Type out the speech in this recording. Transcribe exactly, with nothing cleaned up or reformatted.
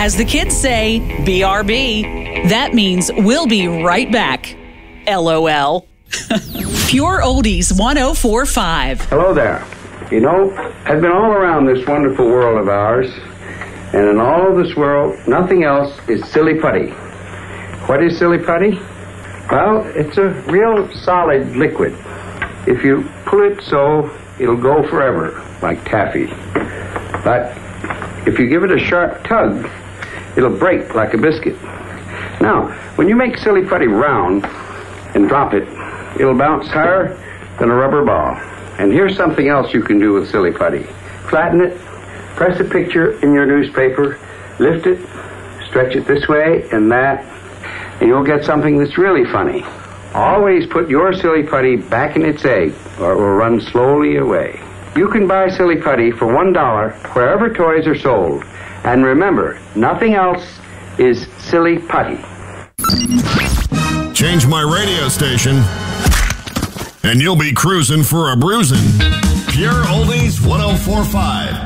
As the kids say, B R B. That means we'll be right back. L O L. Pure Oldies one oh four point five. Hello there. You know, I've been all around this wonderful world of ours, and in all of this world, nothing else is silly putty. What is silly putty? Well, it's a real solid liquid. If you pull it so, it'll go forever, like taffy. But if you give it a sharp tug, it'll break like a biscuit. Now, when you make silly putty round and drop it, it'll bounce higher than a rubber ball. And here's something else you can do with silly putty. Flatten it, press a picture in your newspaper, lift it, stretch it this way and that, and you'll get something that's really funny. Always put your silly putty back in its egg, or it will run slowly away. You can buy silly putty for one dollar wherever toys are sold. And remember, nothing else is silly putty. Change my radio station, and you'll be cruising for a bruising. Pure Oldies one oh four point five.